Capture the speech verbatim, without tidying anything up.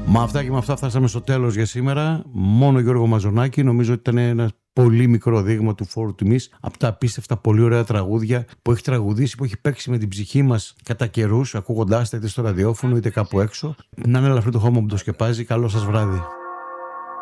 Με αυτά και με αυτά φτάσαμε στο τέλος για σήμερα. Μόνο Γιώργο Μαζονάκη. Νομίζω ότι ήταν ένα πολύ μικρό δείγμα του Φόρου Τιμής από τα απίστευτα πολύ ωραία τραγούδια που έχει τραγουδήσει, που έχει παίξει με την ψυχή μας κατά καιρούς, ακούγοντάς τα είτε στο ραδιόφωνο είτε κάπου έξω. Να είναι ελαφρύ το χώμα που το σκεπάζει. Καλό σας βράδυ.